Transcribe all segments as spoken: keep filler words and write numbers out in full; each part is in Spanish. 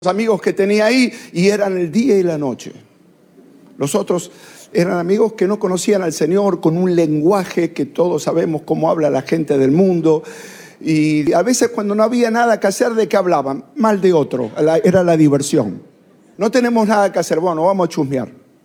amigos que tenía ahí y eran el día y la noche. Los otros eran amigos que no conocían al Señor, con un lenguaje que todos sabemos cómo habla la gente del mundo. Y a veces cuando no había nada que hacer, ¿de qué hablaban? Mal de otro, era la diversión. No tenemos nada que hacer, bueno, vamos a chusmear.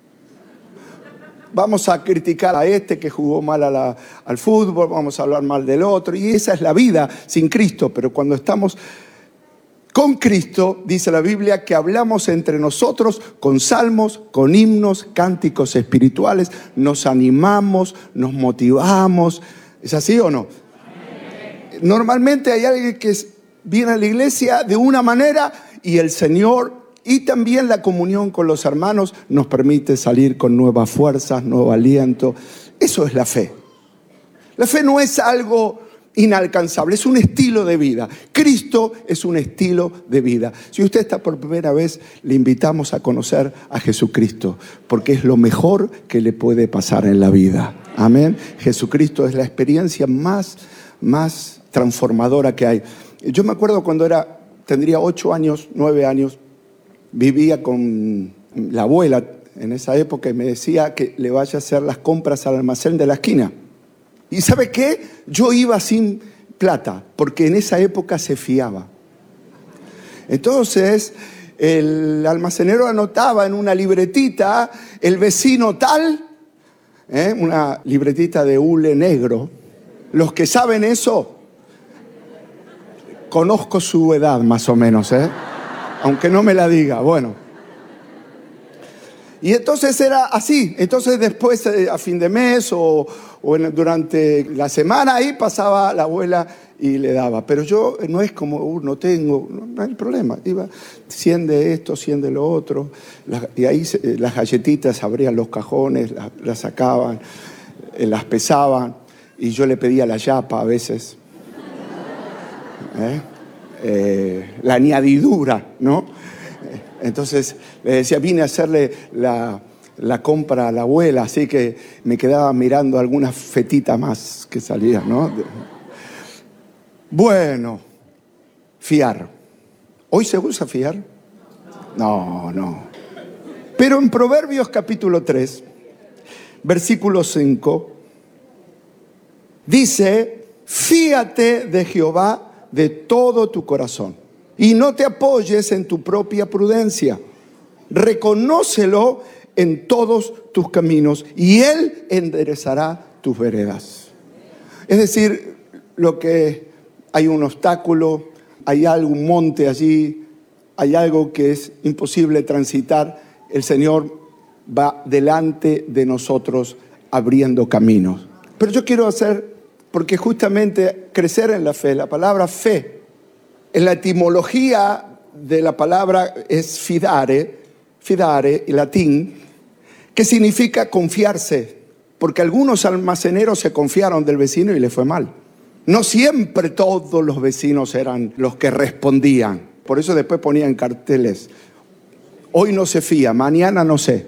Vamos a criticar a este que jugó mal a la, al fútbol, vamos a hablar mal del otro. Y esa es la vida sin Cristo, pero cuando estamos con Cristo, dice la Biblia, que hablamos entre nosotros con salmos, con himnos, cánticos espirituales, nos animamos, nos motivamos. ¿Es así o no? Normalmente hay alguien que viene a la iglesia de una manera y el Señor y también la comunión con los hermanos nos permite salir con nuevas fuerzas, nuevo aliento. Eso es la fe. La fe no es algo inalcanzable, es un estilo de vida. Cristo es un estilo de vida. Si usted está por primera vez, le invitamos a conocer a Jesucristo, porque es lo mejor que le puede pasar en la vida. Amén. Jesucristo es la experiencia más, más transformadora que hay. Yo me acuerdo cuando era, tendría ocho años, nueve años, vivía con la abuela en esa época y me decía que le vaya a hacer las compras al almacén de la esquina. ¿Y sabe qué? Yo iba sin plata, porque en esa época se fiaba. Entonces, el almacenero anotaba en una libretita, el vecino tal, ¿eh? Una libretita de hule negro. Los que saben eso, conozco su edad más o menos, ¿eh? Aunque no me la diga, bueno. Y entonces era así, entonces después a fin de mes o, o en, durante la semana ahí pasaba la abuela y le daba. Pero yo no es como, uh, no tengo, no, no hay problema. Iba cien de esto, cien de lo otro. La, y ahí se, las galletitas abrían los cajones, las, las sacaban, eh, las pesaban. Y yo le pedía la yapa a veces. ¿Eh? Eh, la añadidura, ¿no? Entonces le decía, vine a hacerle la, la compra a la abuela, así que me quedaba mirando algunas fetitas más que salían, ¿no? Bueno, fiar. ¿Hoy se usa fiar? No, no. Pero en Proverbios capítulo tres, versículo cinco, dice, fíate de Jehová de todo tu corazón. Y no te apoyes en tu propia prudencia. Reconócelo en todos tus caminos y Él enderezará tus veredas. Es decir, lo que hay un obstáculo, hay algún monte allí, hay algo que es imposible transitar, el Señor va delante de nosotros abriendo caminos. Pero yo quiero hacer, porque justamente crecer en la fe, la palabra fe, en la etimología de la palabra es fidare, fidare, en latín, que significa confiarse, porque algunos almaceneros se confiaron del vecino y le fue mal. No siempre todos los vecinos eran los que respondían, por eso después ponían carteles, hoy no se fía, mañana no sé.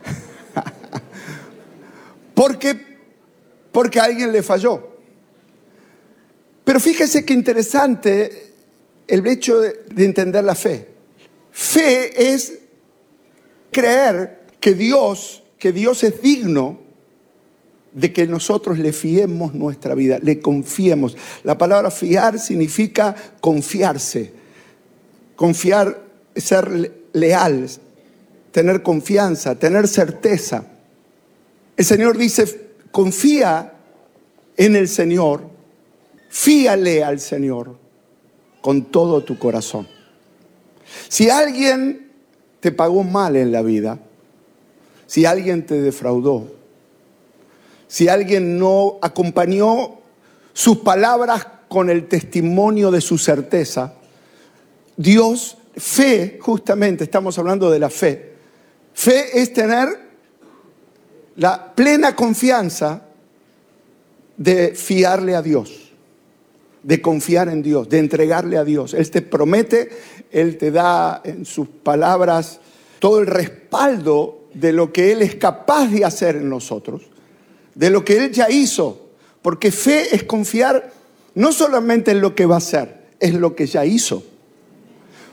porque, porque a alguien le falló. Pero fíjese qué interesante el hecho de, de entender la fe. Fe es creer que Dios, que Dios es digno de que nosotros le fiemos nuestra vida, le confiemos. La palabra fiar significa confiarse. Confiar es ser leal, tener confianza, tener certeza. El Señor dice, confía en el Señor, fíale al Señor con todo tu corazón. Si alguien te pagó mal en la vida, si alguien te defraudó, si alguien no acompañó sus palabras con el testimonio de su certeza, Dios, fe, justamente estamos hablando de la fe. Fe es tener la plena confianza de fiarle a Dios, de confiar en Dios, de entregarle a Dios. Él te promete, Él te da en sus palabras todo el respaldo de lo que Él es capaz de hacer en nosotros, de lo que Él ya hizo. Porque fe es confiar no solamente en lo que va a hacer, es lo que ya hizo.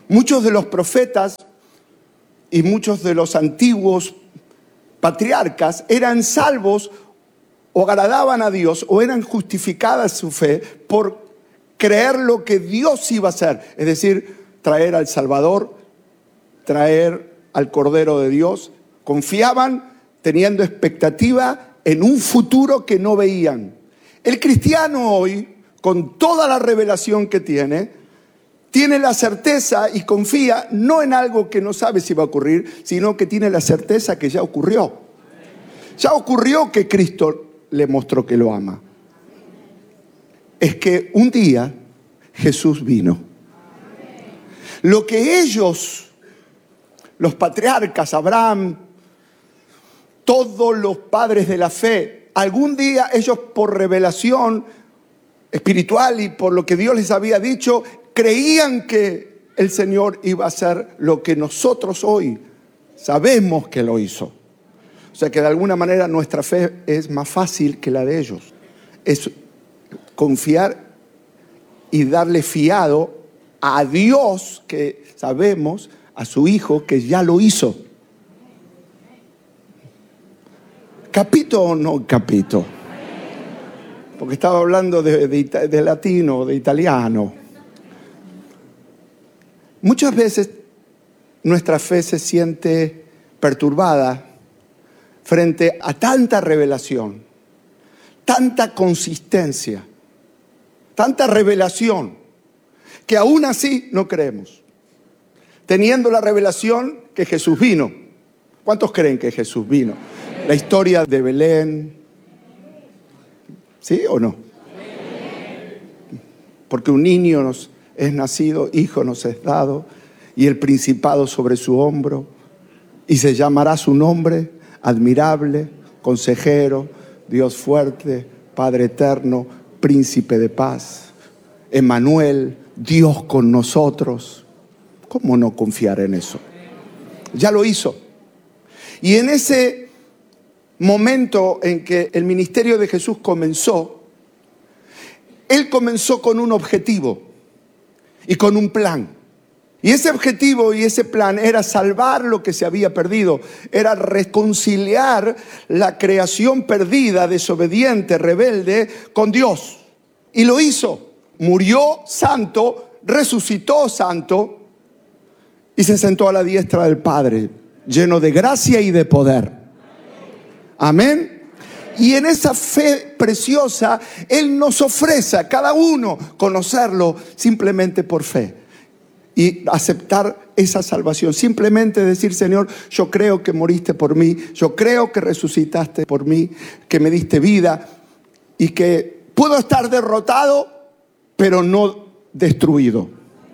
Muchos de los profetas y muchos de los antiguos patriarcas eran salvos o agradaban a Dios o eran justificadas su fe por creer lo que Dios iba a hacer. Es decir, traer al Salvador, traer al Cordero de Dios. Confiaban teniendo expectativa en un futuro que no veían. El cristiano hoy, con toda la revelación que tiene, tiene la certeza y confía no en algo que no sabe si va a ocurrir, sino que tiene la certeza que ya ocurrió. Ya ocurrió que Cristo le mostró que lo ama. Es que un día Jesús vino. Lo que ellos, los patriarcas, Abraham, todos los padres de la fe, algún día ellos por revelación espiritual y por lo que Dios les había dicho, creían que el Señor iba a hacer lo que nosotros hoy sabemos que lo hizo. O sea que de alguna manera nuestra fe es más fácil que la de ellos. Es confiar y darle fiado a Dios que sabemos, a su Hijo que ya lo hizo. ¿Capito o no capito? Porque estaba hablando de, de, de latino, de italiano. Muchas veces nuestra fe se siente perturbada frente a tanta revelación, tanta consistencia, tanta revelación, que aún así no creemos. Teniendo la revelación que Jesús vino. ¿Cuántos creen que Jesús vino? La historia de Belén. ¿Sí o no? Porque un niño nos es nacido, hijo nos es dado, y el principado sobre su hombro, y se llamará su nombre, admirable, consejero, Dios fuerte, Padre eterno, príncipe de paz, Emmanuel, Dios con nosotros. ¿Cómo no confiar en eso? Ya lo hizo. Y en ese momento en que el ministerio de Jesús comenzó, Él comenzó con un objetivo y con un plan. Y ese objetivo y ese plan era salvar lo que se había perdido, era reconciliar la creación perdida, desobediente, rebelde, con Dios. Y lo hizo. Murió santo, resucitó santo y se sentó a la diestra del Padre, lleno de gracia y de poder. Amén. Y en esa fe preciosa, Él nos ofrece a cada uno conocerlo simplemente por fe. Y aceptar esa salvación. Simplemente decir, Señor, yo creo que moriste por mí. Yo creo que resucitaste por mí. Que me diste vida. Y que puedo estar derrotado, pero no destruido.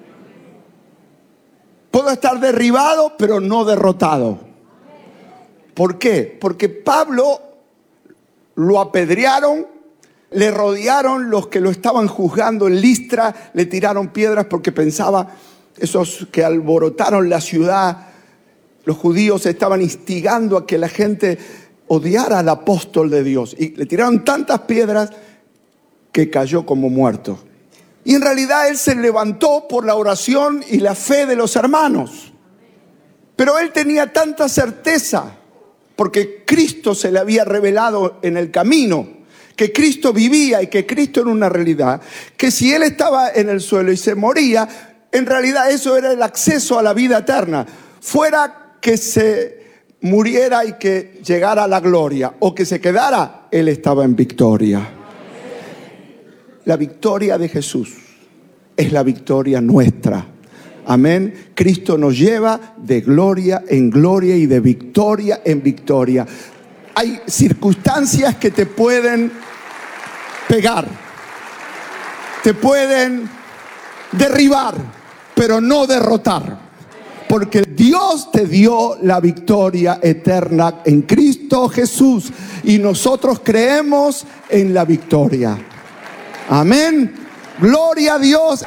Puedo estar derribado, pero no derrotado. ¿Por qué? Porque Pablo lo apedrearon, le rodearon los que lo estaban juzgando en Listra, le tiraron piedras porque pensaba, esos que alborotaron la ciudad, los judíos estaban instigando a que la gente odiara al apóstol de Dios. Y le tiraron tantas piedras que cayó como muerto. Y en realidad él se levantó por la oración y la fe de los hermanos. Pero él tenía tanta certeza, porque Cristo se le había revelado en el camino, que Cristo vivía y que Cristo era una realidad, que si él estaba en el suelo y se moría, en realidad eso era el acceso a la vida eterna. Fuera que se muriera y que llegara a la gloria, o que se quedara, él estaba en victoria. La victoria de Jesús es la victoria nuestra. Amén. Cristo nos lleva de gloria en gloria y de victoria en victoria. Hay circunstancias que te pueden pegar, te pueden derribar, pero no derrotar. Porque Dios te dio la victoria eterna en Cristo Jesús. Y nosotros creemos en la victoria. Amén. Gloria a Dios.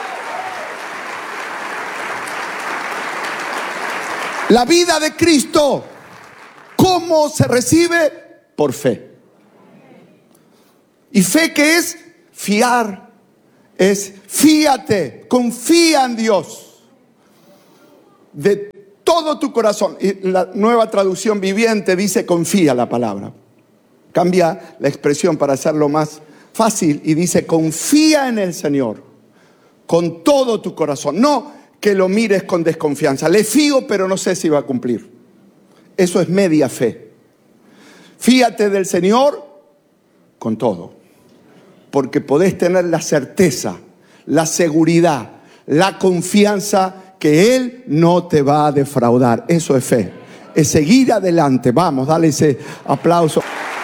La vida de Cristo, ¿cómo se recibe? Por fe. Y fe, ¿qué es? Fiar. Es fíate, confía en Dios. de todo tu corazón. Y la Nueva Traducción Viviente dice confía la palabra. Cambia la expresión para hacerlo más fácil y dice confía en el Señor con todo tu corazón. No que lo mires con desconfianza. Le fío, pero no sé si va a cumplir. Eso es media fe. Fíate del Señor con todo, porque podés tener la certeza, la seguridad, la confianza que Él no te va a defraudar. Eso es fe, es seguir adelante. Vamos, dale ese aplauso.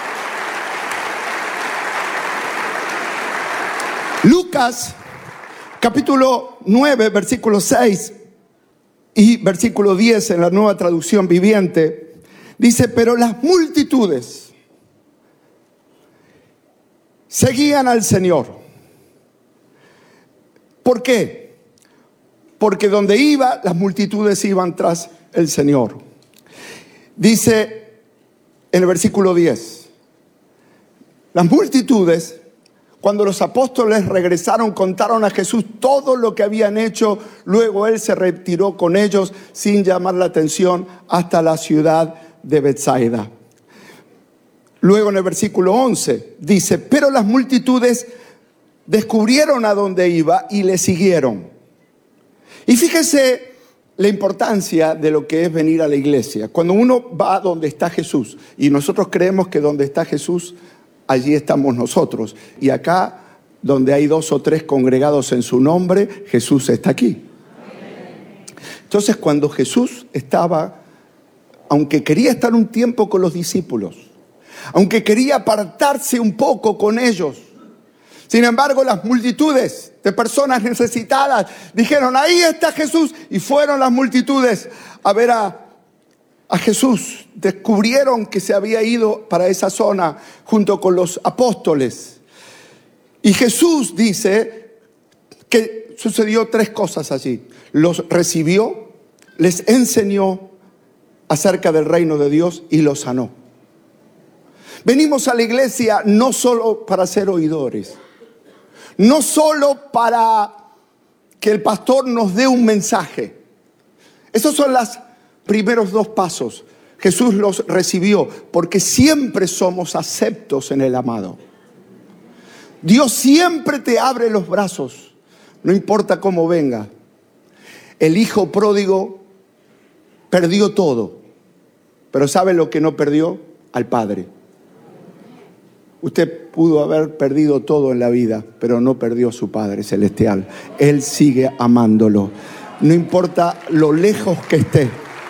Lucas capítulo nueve, versículo seis y versículo diez en la Nueva Traducción Viviente, dice: pero las multitudes seguían al Señor. ¿Por qué? Porque donde iba, las multitudes iban tras el Señor. Dice en el versículo diez: las multitudes, cuando los apóstoles regresaron, contaron a Jesús todo lo que habían hecho. Luego Él se retiró con ellos sin llamar la atención hasta la ciudad de Betsaida. Luego en el versículo once dice: pero las multitudes descubrieron a dónde iba y le siguieron. Y fíjese la importancia de lo que es venir a la iglesia. Cuando uno va a donde está Jesús, y nosotros creemos que donde está Jesús, allí estamos nosotros. Y acá, donde hay dos o tres congregados en su nombre, Jesús está aquí. Entonces, cuando Jesús estaba, aunque quería estar un tiempo con los discípulos, aunque quería apartarse un poco con ellos, sin embargo, las multitudes de personas necesitadas dijeron: ahí está Jesús. Y fueron las multitudes a ver a A Jesús. Descubrieron que se había ido para esa zona junto con los apóstoles. Y Jesús dice que sucedió tres cosas allí. Los recibió, les enseñó acerca del reino de Dios y los sanó. Venimos a la iglesia no solo para ser oidores, no solo para que el pastor nos dé un mensaje. Esos son los primeros dos pasos. Jesús los recibió porque siempre somos aceptos en el amado. Dios siempre te abre los brazos, no importa cómo venga. El hijo pródigo perdió todo, pero ¿sabe lo que no perdió? Al Padre. Usted pudo haber perdido todo en la vida, pero no perdió a su Padre celestial. Él sigue amándolo. No importa lo lejos que esté.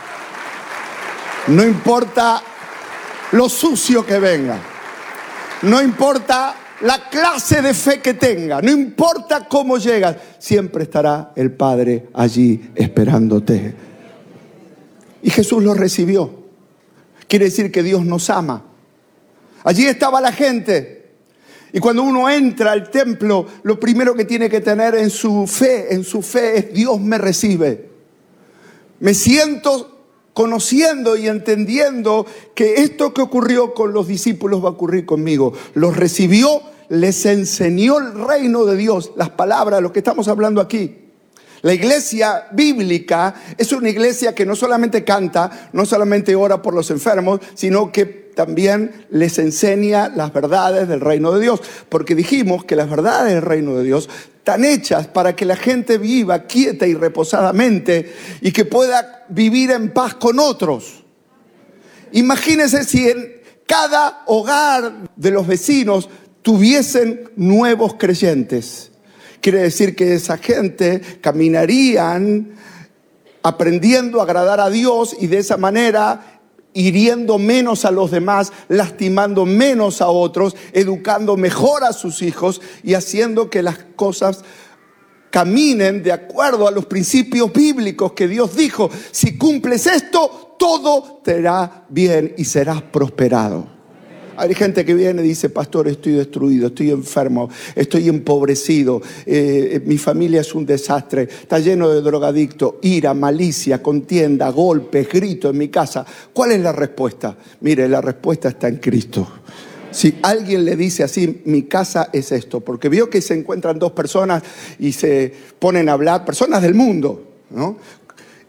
No importa lo sucio que venga. No importa la clase de fe que tenga. No importa cómo llegas. Siempre estará el Padre allí esperándote. Y Jesús los recibió. Quiere decir que Dios nos ama. Allí estaba la gente. Y cuando uno entra al templo, lo primero que tiene que tener en su fe, en su fe es: Dios me recibe. Me siento conociendo y entendiendo que esto que ocurrió con los discípulos va a ocurrir conmigo. Los recibió, les enseñó el reino de Dios, las palabras, lo que estamos hablando aquí. La iglesia bíblica es una iglesia que no solamente canta, no solamente ora por los enfermos, sino que también les enseña las verdades del reino de Dios. Porque dijimos que las verdades del reino de Dios están hechas para que la gente viva quieta y reposadamente y que pueda vivir en paz con otros. Imagínense si en cada hogar de los vecinos tuviesen nuevos creyentes. Quiere decir que esa gente caminarían aprendiendo a agradar a Dios y de esa manera hiriendo menos a los demás, lastimando menos a otros, educando mejor a sus hijos y haciendo que las cosas caminen de acuerdo a los principios bíblicos que Dios dijo: si cumples esto, todo te irá bien y serás prosperado. Hay gente que viene y dice: pastor, estoy destruido, estoy enfermo, estoy empobrecido, eh, mi familia es un desastre, está lleno de drogadictos, ira, malicia, contienda, golpes, gritos en mi casa. ¿Cuál es la respuesta? Mire, la respuesta está en Cristo. Si alguien le dice así: mi casa es esto, porque vio que se encuentran dos personas y se ponen a hablar, personas del mundo, ¿no?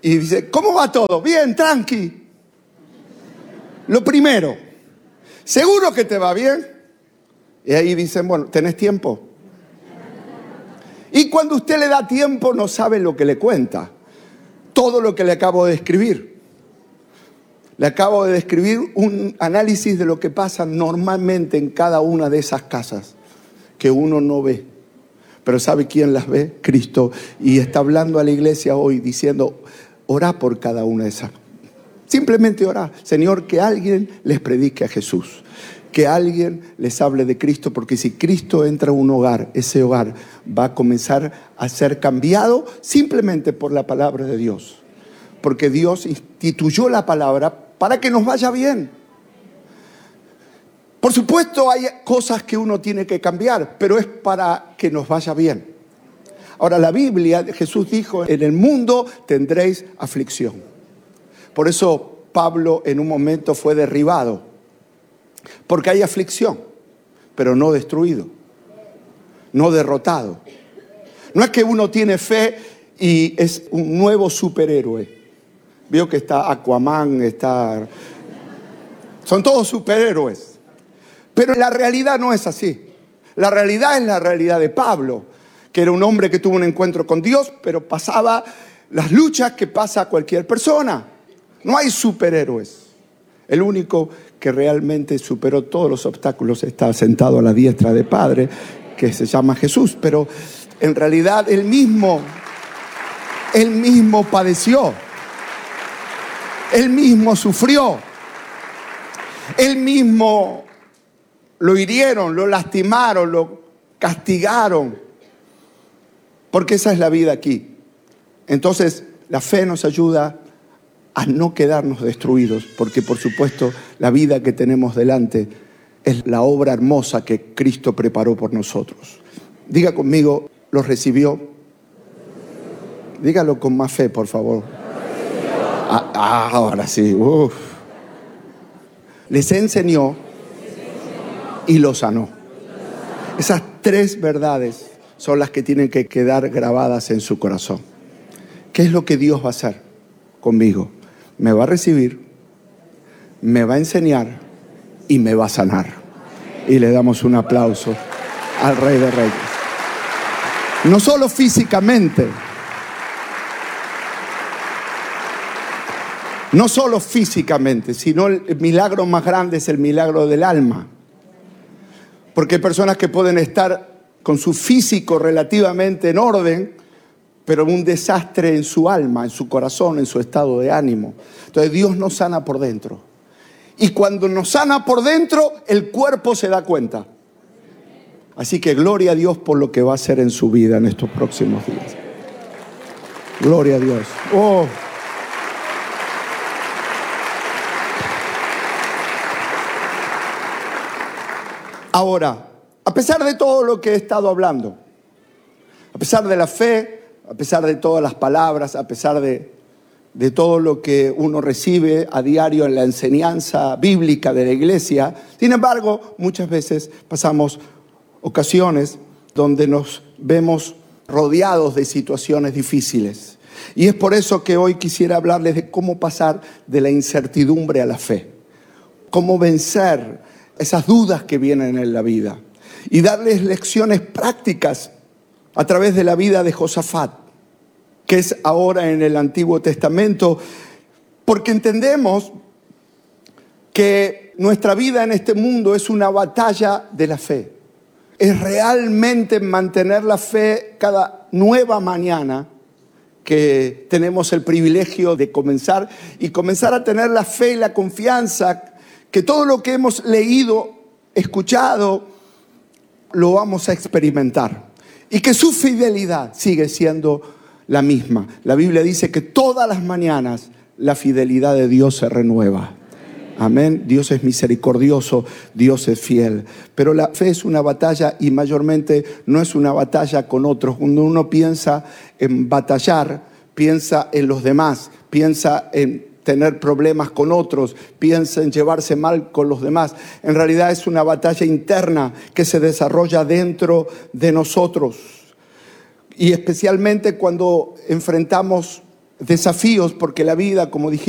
Y dice, ¿cómo va todo? Bien, tranqui. Lo primero, ¿seguro que te va bien? Y ahí dicen, bueno, ¿tenés tiempo? Y cuando usted le da tiempo no sabe lo que le cuenta. Todo lo que le acabo de describir. Le acabo de describir un análisis de lo que pasa normalmente en cada una de esas casas que uno no ve. Pero ¿sabe quién las ve? Cristo. Y está hablando a la iglesia hoy diciendo, orá por cada una de esas. Simplemente orá. Señor, que alguien les predique a Jesús. Que alguien les hable de Cristo, porque si Cristo entra a un hogar, ese hogar va a comenzar a ser cambiado simplemente por la palabra de Dios. Porque Dios instituyó la palabra para que nos vaya bien. Por supuesto hay cosas que uno tiene que cambiar, pero es para que nos vaya bien. Ahora la Biblia, Jesús dijo, en el mundo tendréis aflicción. Por eso Pablo en un momento fue derribado. Porque hay aflicción, pero no destruido, no derrotado. No es que uno tiene fe y es un nuevo superhéroe. Veo que está Aquaman, está... son todos superhéroes. Pero la realidad no es así. La realidad es la realidad de Pablo, que era un hombre que tuvo un encuentro con Dios, pero pasaba las luchas que pasa cualquier persona. No hay superhéroes. El único que realmente superó todos los obstáculos está sentado a la diestra del Padre, que se llama Jesús. Pero en realidad él mismo, él mismo padeció. Él mismo sufrió. Él mismo lo hirieron, lo lastimaron, lo castigaron. Porque esa es la vida aquí. Entonces, la fe nos ayuda a no quedarnos destruidos, porque por supuesto la vida que tenemos delante es la obra hermosa que Cristo preparó por nosotros. Diga conmigo, ¿lo recibió? Dígalo con más fe, por favor. Ah, ah, ahora sí. Uf. Les enseñó y los sanó. Esas tres verdades son las que tienen que quedar grabadas en su corazón. ¿Qué es lo que Dios va a hacer conmigo? Me va a recibir, me va a enseñar y me va a sanar. Y le damos un aplauso al Rey de Reyes. No solo físicamente, no solo físicamente, sino el milagro más grande es el milagro del alma. Porque hay personas que pueden estar con su físico relativamente en orden, pero un desastre en su alma, en su corazón, en su estado de ánimo. Entonces Dios nos sana por dentro. Y cuando nos sana por dentro, el cuerpo se da cuenta. Así que gloria a Dios por lo que va a hacer en su vida en estos próximos días. Gloria a Dios. Oh. Ahora, a pesar de todo lo que he estado hablando, a pesar de la fe, a pesar de todas las palabras, a pesar de, de todo lo que uno recibe a diario en la enseñanza bíblica de la iglesia, sin embargo, muchas veces pasamos ocasiones donde nos vemos rodeados de situaciones difíciles. Y es por eso que hoy quisiera hablarles de cómo pasar de la incertidumbre a la fe, cómo vencer esas dudas que vienen en la vida y darles lecciones prácticas a través de la vida de Josafat, que es ahora en el Antiguo Testamento, porque entendemos que nuestra vida en este mundo es una batalla de la fe. Es realmente mantener la fe cada nueva mañana que tenemos el privilegio de comenzar y comenzar a tener la fe y la confianza que todo lo que hemos leído, escuchado, lo vamos a experimentar. Y que su fidelidad sigue siendo la misma. La Biblia dice que todas las mañanas la fidelidad de Dios se renueva. Amén. Dios es misericordioso, Dios es fiel. Pero la fe es una batalla y mayormente no es una batalla con otros. Cuando uno piensa en batallar, piensa en los demás, piensa en tener problemas con otros, piensa en llevarse mal con los demás. En realidad es una batalla interna que se desarrolla dentro de nosotros. Y especialmente cuando enfrentamos desafíos porque la vida, como dijimos,